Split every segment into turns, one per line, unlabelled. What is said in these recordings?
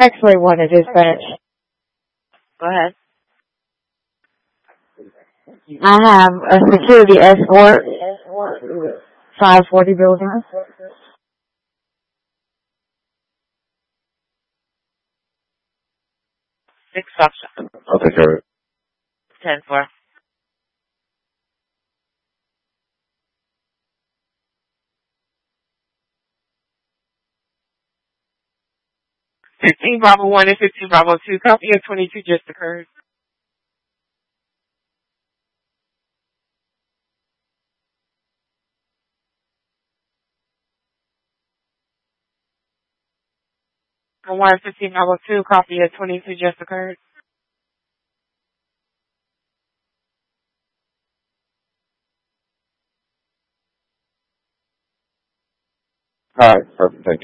X-ray 1 at dispatch.
Go ahead.
I have a security escort, 540 building.
6 option.
I'll take care of it.
10-4. Fifteen Bravo 1 and 15 Bravo 2. Copy of 22 just occurred. On 1 15 Bravo 2. Copy of 22 just occurred.
All right, perfect. Thank you.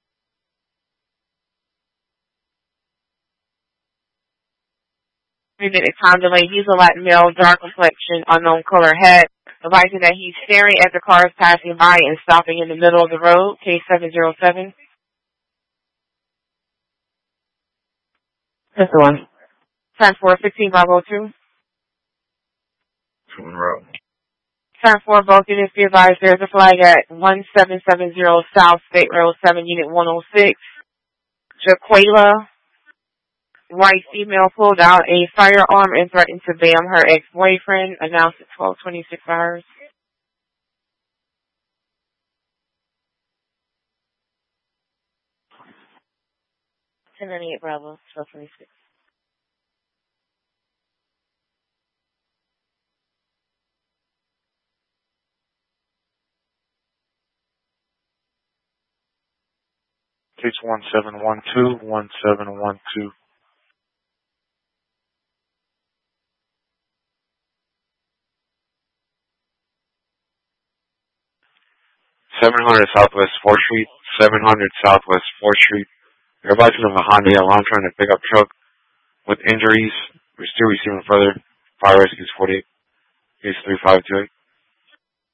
3-minute time delay. He's a Latin male, dark complexion, unknown color hat. Advising that he's staring at the cars passing by and stopping in the middle of the road. Case 707.
That's the one.
Time for 15 Bravo 2.
2 in a row.
Time for both units be advised there's a flag at 1770 South State Road 7, Unit 106. Jaquela, white female, pulled out a firearm and threatened to bam her ex-boyfriend. Announced at 12:26 hours. Bravo, 12:26.
Case 1712, 1712. 700 Southwest 4th Street, 700 Southwest 4th Street. You're advising of a Honda Elan trying to pick up truck with injuries. We're still receiving further fire rescues 48. Case 3528.